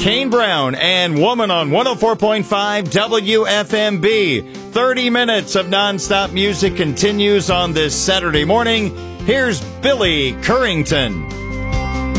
Kane Brown and Woman on 104.5 WFMB. 30 minutes of nonstop music continues on this Saturday morning. Here's Billy Currington.